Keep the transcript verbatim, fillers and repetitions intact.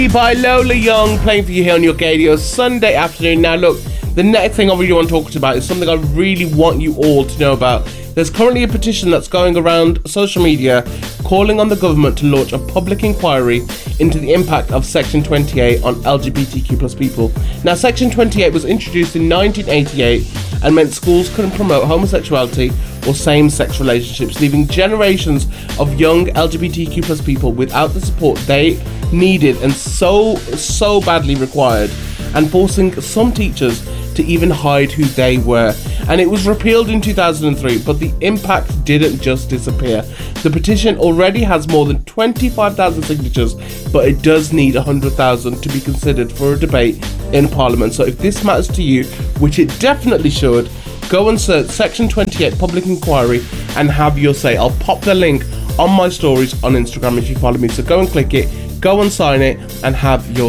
By Lola Young, playing for you here on your radio Sunday afternoon. Now look, the next thing I really want to talk about is something I really want you all to know about. There's currently a petition that's going around social media calling on the government to launch a public inquiry into the impact of Section twenty-eight on L G B T Q plus people. Now, Section twenty-eight was introduced in nineteen eighty-eight and meant schools couldn't promote homosexuality or same-sex relationships, leaving generations of young L G B T Q plus people without the support they needed and so, so badly required, and forcing some teachers to even hide who they were. And it was repealed in two thousand three, but the impact didn't just disappear. The petition already has more than twenty-five thousand signatures, but it does need one hundred thousand to be considered for a debate in Parliament. So if this matters to you, which it definitely should, go and search Section twenty-eight Public Inquiry and have your say. I'll pop the link on my stories on Instagram if you follow me. So go and click it, go and sign it, and have your